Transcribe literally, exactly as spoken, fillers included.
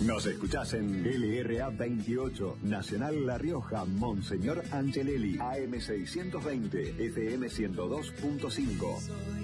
Nos escuchás en L R A veintiocho, Nacional La Rioja, Monseñor Angelelli, A M seiscientos veinte, F M ciento dos punto cinco.